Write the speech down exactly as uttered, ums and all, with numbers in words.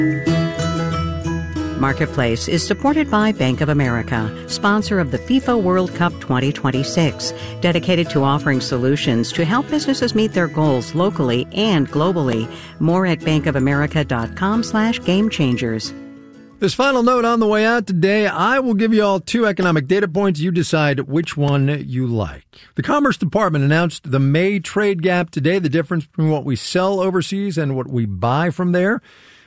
Marketplace is supported by Bank of America, sponsor of the FIFA World Cup twenty twenty-six, dedicated to offering solutions to help businesses meet their goals locally and globally. More at bankofamerica.com slash game changers. This final note on the way out today, I will give you all two economic data points. You decide which one you like. The Commerce Department announced the May trade gap today, the difference between what we sell overseas and what we buy from there.